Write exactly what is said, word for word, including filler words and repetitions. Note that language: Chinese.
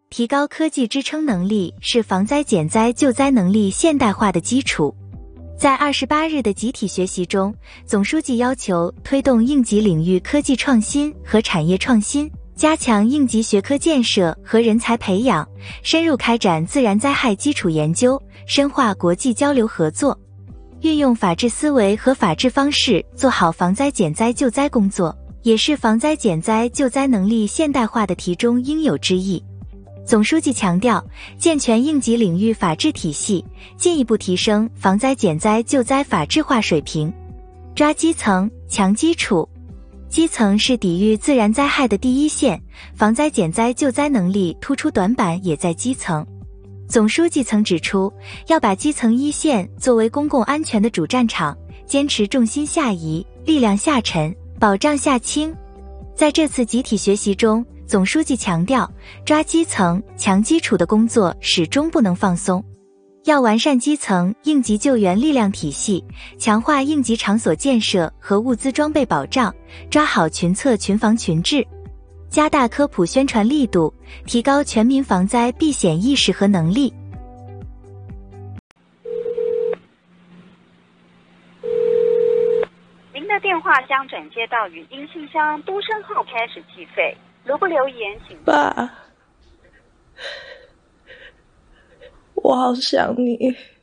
提高科技支撑能力是防灾减灾救灾能力现代化的基础。在二十八日的集体学习中，总书记要求推动应急领域科技创新和产业创新，加强应急学科建设和人才培养，深入开展自然灾害基础研究，深化国际交流合作，运用法治思维和法治方式做好防灾减灾救灾工作，也是防灾减灾救灾能力现代化的题中应有之义。总书记强调，健全应急领域法治体系，进一步提升防灾减灾救灾法治化水平，抓基层，强基础。基层是抵御自然灾害的第一线，防灾减灾救灾能力突出短板也在基层。总书记曾指出，要把基层一线作为公共安全的主战场，坚持重心下移，力量下沉，保障下轻。在这次集体学习中，总书记强调，抓基层、强基础的工作始终不能放松，要完善基层应急救援力量体系，强化应急场所建设和物资装备保障，抓好群策群防群治，加大科普宣传力度，提高全民防灾避险意识和能力。 您的电话将转接到语音信箱，嘟声后开始计费。如不留言，请爸，我好想你。